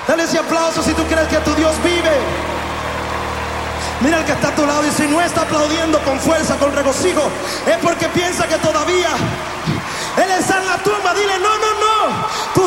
Dale ese aplauso si tú crees que tu Dios vive. Mira al que está a tu lado y si no está aplaudiendo con fuerza, con regocijo, es porque piensa que todavía Él está en la tumba. Dile, no, no, no, tú